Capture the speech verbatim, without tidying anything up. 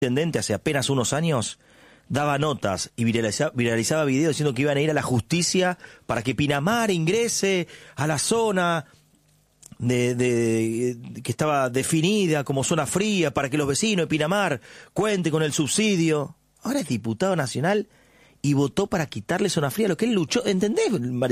intendente hace apenas unos años daba notas y viralizaba, viralizaba videos diciendo que iban a ir a la justicia para que Pinamar ingrese a la zona de, de, que estaba definida como zona fría para que los vecinos de Pinamar cuenten con el subsidio. Ahora es diputado nacional y votó para quitarle zona fría, lo que él luchó. ¿Entendés,